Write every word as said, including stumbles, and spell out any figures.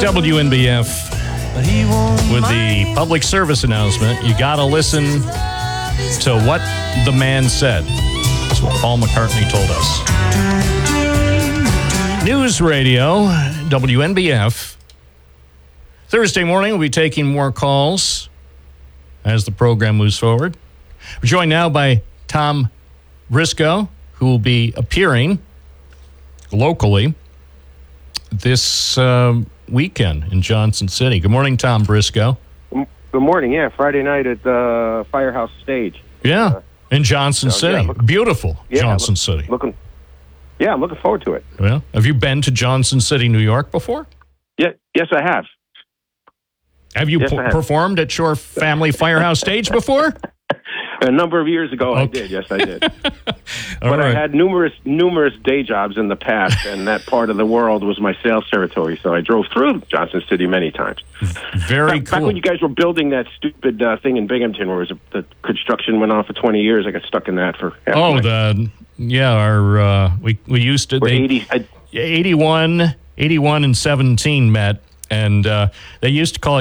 W N B F with the public service announcement. You got to listen to what the man said. That's what Paul McCartney told us. News Radio, W N B F. Thursday morning, we'll be taking more calls as the program moves forward. We're joined now by Tom Briscoe, who will be appearing locally this uh, weekend in Johnson City. Good morning, Tom Briscoe. Good morning. Yeah, Friday night at the Firehouse Stage. Yeah, uh, in Johnson so, City. Yeah, look, Beautiful yeah, Johnson look, City. Looking, yeah, I'm looking forward to it. Well, have you been to Johnson City, New York before? Yeah, yes, I have. Have you yes, p- have. performed at your family Firehouse Stage before? A number of years ago, Okay. I did. Yes, I did. but right. I had numerous, numerous day jobs in the past, and that part of the world was my sales territory. So I drove through Johnson City many times. Very back, cool. Back when you guys were building that stupid uh, thing in Binghamton, where it was a, the construction went on for twenty years, I got stuck in that for. Half Oh, my, the yeah, our uh, we we used to they, eighty, I, eighty-one, eighty-one and seventeen met, and uh, they used to call it